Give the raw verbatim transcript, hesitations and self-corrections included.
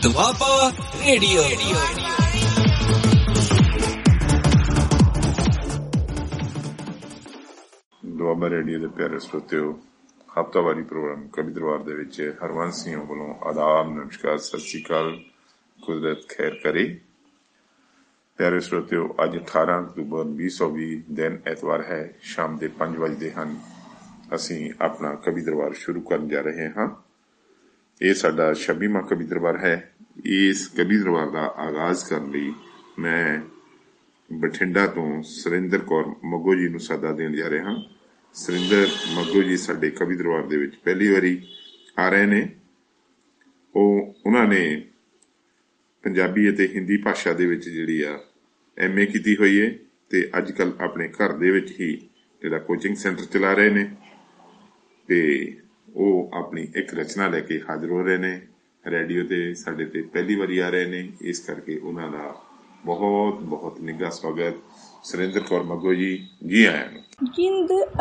Doaba radio. Doaba radio ਦੇ ਪਿਆਰੇ ਸਰੋਤਿਓ, ਹਫ਼ਤਾਵਾਰੀ ਪ੍ਰੋਗਰਾਮ ਕਵੀ ਦਰਬਾਰ ਦੇ ਵਿੱਚ ਹਰਵੰਸ ਸਿੰਘ ਵੱਲੋਂ ਆਦਾਬ, ਨਮਸਕਾਰ, ਸਤਿ ਸ਼੍ਰੀ ਅਕਾਲ, ਕੁਦਰਤ ਖੈਰ ਕਰੇ। ਪਿਆਰੇ ਸਰੋਤਿਓ, ਅੱਜ ਅਠਾਰਾਂ ਅਕਤੂਬਰ ਵੀਹ ਸੌ ਵੀਹ ਦਿਨ ਐਤਵਾਰ ਹੈ। ਸ਼ਾਮ ਦੇ ਪੰਜ ਵੱਜਦੇ ਹਨ। ਅਸੀਂ ਆਪਣਾ ਕਵੀ ਦਰਬਾਰ ਸ਼ੁਰੂ ਕਰਨ ਜਾ ਰਹੇ ਹਾਂ। ਇਹ ਸਾਡਾ ਛੱਬੀਵਾਂ ਕਵੀ ਦਰਬਾਰ ਹੈ। ਇਸ ਕਵੀ ਦਰਬਾਰ ਦਾ ਆਗਾਜ਼ ਕਰਨ ਲਈ ਮੈਂ ਬਠਿੰਡਾ ਤੋਂ ਸੁਰਿੰਦਰ ਕੌਰ ਮੱਗੋ ਜੀ ਨੂੰ ਸੱਦਾ ਦੇਣ ਜਾ ਰਿਹਾ ਹਾਂ। ਸੁਰਿੰਦਰ ਮੱਗੋ ਜੀ ਸਾਡੇ ਕਵੀ ਦਰਬਾਰ ਦੇ ਵਿੱਚ ਪਹਿਲੀ ਵਾਰੀ ਆ ਰਹੇ ਨੇ। ਉਹ ਉਹਨਾਂ ਨੇ ਪੰਜਾਬੀ ਅਤੇ ਹਿੰਦੀ ਭਾਸ਼ਾ ਦੇ ਵਿੱਚ ਜਿਹੜੀ ਆ ਐਮ ਏ ਕੀਤੀ ਹੋਈ ਹੈ ਤੇ ਅੱਜ ਕੱਲ੍ਹ ਆਪਣੇ ਘਰ ਦੇ ਵਿੱਚ ਹੀ ਜਿਹੜਾ ਕੋਚਿੰਗ ਸੈਂਟਰ ਚਲਾ ਰਹੇ ਨੇ ਤੇ ਉਹ ਆਪਣੀ ਇੱਕ ਰਚਨਾ ਲੈ ਕੇ ਹਾਜ਼ਰ ਹੋ ਰਹੇ ਨੇ। ਰੇਡੀਓ ਤੇ ਸਾਡੇ ਤੇ ਪਹਿਲੀ ਵਾਰੀ ਆ ਰਹੇ ਨੇ, ਇਸ ਕਰਕੇ ਉਹਨਾਂ ਦਾ ਬਹੁਤ ਬਹੁਤ ਨਿੱਘਾ ਸਵਾਗਤ। ਸੁਰਿੰਦਰ ਕੌਰ ਮੱਗੋ ਜੀ, ਜੀ ਆਇਆਂ ਨੂੰ। ਜਿੰਦ